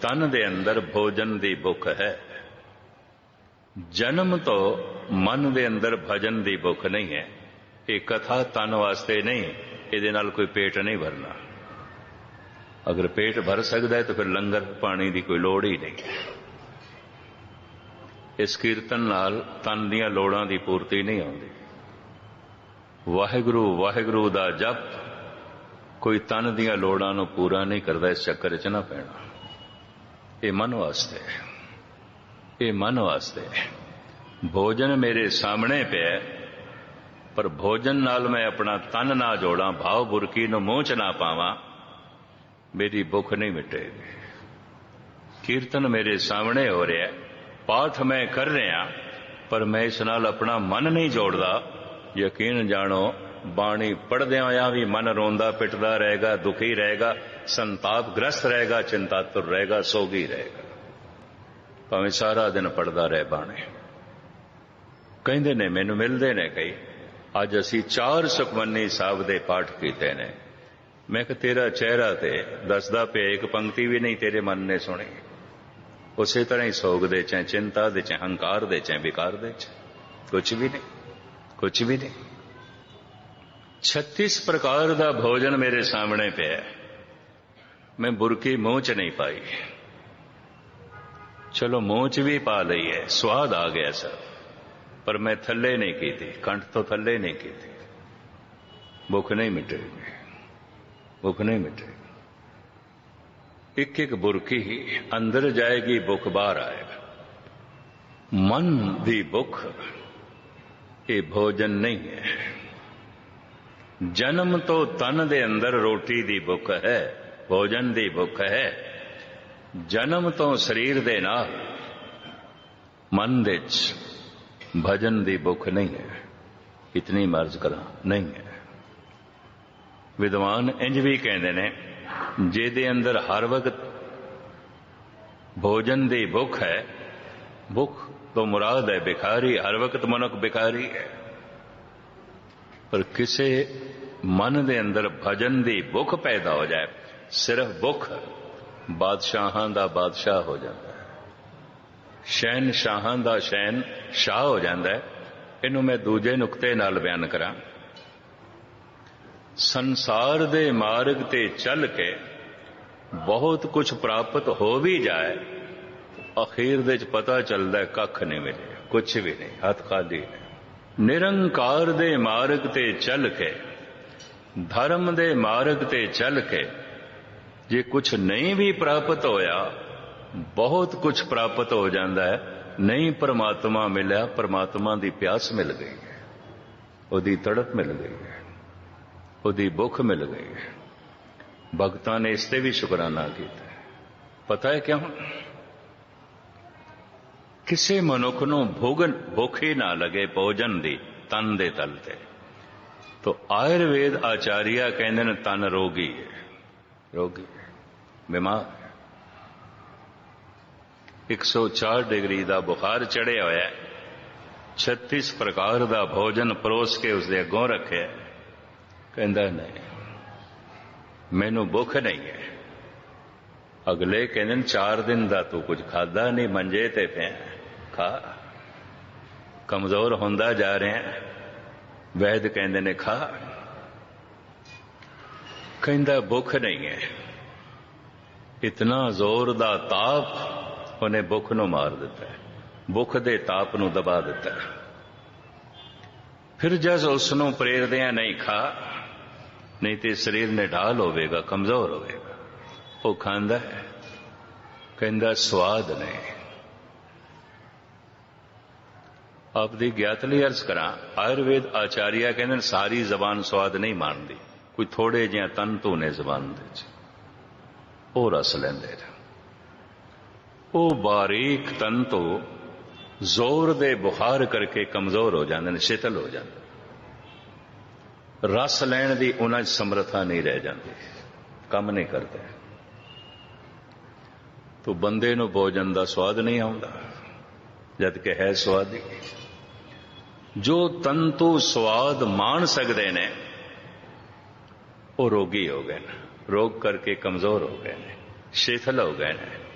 तन दे अंदर भोजन दी भुख है। जन्म तो मन दे अंदर भजन दी भुख नहीं है। ये कथा तन वास्ते नहीं, ਇਹਦੇ ਨਾਲ कोई पेट नहीं भरना। अगर पेट भर सकता है तो फिर लंगर पानी की कोई लोड़ ही नहीं है। इस कीर्तन नाल तन दियां लोड़ां दी पूर्ति नहीं आउंदी। वाहिगुरु वाहिगुरु दा जप कोई तन दियां लोड़ां नूं पूरा नहीं करता। इस चक्कर च ना पैना। ये मन वास्ते, ये मन वास्ते। भोजन मेरे सामने पे, पर भोजन नाल मैं अपना तन ना जोड़ा, भाव बुरकी नूं मूंह च ना पावां, मेरी भुख नहीं मिटेगी। कीर्तन मेरे सामने हो रहा है, पाठ मैं कर रहा, पर मैं इस नाल अपना मन नहीं जोड़ता। यकीन जानो बाणी पढ़द्या होया भी मन रोंदा पिटदा रहेगा, दुखी रहेगा, संतापग्रस्त रहेगा, चिंतातुर रहेगा, सोगी रहेगा, भावें सारा दिन पढ़दा रहे बाणी। कहंदे ने मैनूं मिलदे ने कई, अज असी 4 सुखमनी साहब दे पाठ कीते ने। मैं कि तेरा चेहरा ते दसदा पे एक पंक्ति भी नहीं तेरे मन ने सुनी। उसे तरह ही सोग दे चाहे चिंता दे चाहे हंकार दे चाहे विकार दे चाहे कुछ भी नहीं, कुछ भी नहीं। 36 प्रकार का भोजन मेरे सामने पे है, मैं बुरकी मुंह च नहीं पाई। चलो मुंह च भी पा लई है, स्वाद आ गया सब, पर मैं थले नहीं की थी, कंठ तो थले नहीं की थी। भुख नहीं मिटेगी, भुख नहीं मिटेगी। एक एक बुरकी ही अंदर जाएगी, भुख बाहर आएगा। मन दी भुख ये भोजन नहीं है। जन्म तो तन दे अंदर रोटी दी भुख है, भोजन दी भुख है। जन्म तो शरीर दे नाल मन दे भजन दी भुख नहीं है। इतनी मर्ज करा नहीं है। विद्वान इंज भी कहते ने, जेदे अंदर हर वक्त भोजन दी भुख है, भुख तो मुराद है भिखारी, हर वक्त मनुख भिखारी है। पर किसे मन दे अंदर भजन दी भुख पैदा हो जाए, सिर्फ भुख, बादशाहां दा बादशाह हो जाता है, शहनशाहां दा शहनशाह हो जाता है। इनू मैं दूजे नुक्ते नाल बयान करा। संसार दे मार्ग ते चल के बहुत कुछ प्राप्त हो भी जाए, अखीर दे च पता चलता है कख नहीं मिले, कुछ भी नहीं, हाथ खाली नहीं। निरंकार दे मार्ग ते चल के, धर्म दे मार्ग ते चल के जे कुछ नहीं भी प्राप्त होया, बहुत कुछ प्राप्त हो जाता है। नहीं परमात्मा मिलिया, परमात्मा दी प्यास मिल गई है, उहदी तड़प मिल गई है, उहदी भुख मिल गई है। भगतां ने इसते भी शुकराना किया। पता है क्यों? किसी मनुख नूं भुख ही ना लगे भोजन दी तन दे तल ते, तो आयुर्वेद आचार्य कहंदे ने तन रोगी है, रोगी है, बीमार है। 104 डिग्री का बुखार चढ़िया होया, 36 प्रकार का भोजन परोस के उसके अगों रखे, कहंदा नहीं मैनू भुख नहीं है। अगले कहंदे 4 दिन का तू कुछ खादा नहीं, मंजे ते पे खा, कमजोर होंदा जा रहे हैं। वैद कहंदे ने खा, कहंदा भुख नहीं है। इतना जोर दा ताप उन्हें भुख नूं मार दिता है, भुख दे ताप नूं दबा दिता है। फिर जस उसनूं प्रेरदिया नहीं खा, नहीं तो शरीर निढाल होवेगा, कमजोर होवेगा। वो खांदा है, कहंदा स्वाद नहीं। आपकी ज्ञात लई अर्ज करा, आयुर्वेद आचार्य कहंदे सारी जबान स्वाद नहीं मानती, कोई थोड़े जिहा तन धूने जबान दे वो रस लेंदे ने। वो बारीक तन तो जोर दे बुखार करके कमजोर हो जाते हैं, शिथिल हो जाते। रस लैण की उन्हां समर्था नहीं रह जाती, काम नहीं करते। तो बंदे नूं भोजन का स्वाद नहीं आउंदा, जबकि है स्वादी। जो तंतु स्वाद मान सकते ने वो रोगी हो गए ने, रोग करके कमजोर हो गए ने, शिथिल हो गए ने।